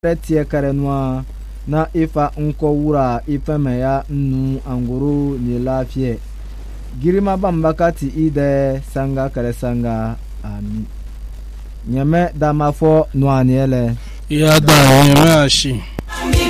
retie karenwa na ifa nko wura ifa meya nu anguru ni lafie girima bambakati ide sanga kare sanga amin nyame damafo noaniele ya da nyame ashi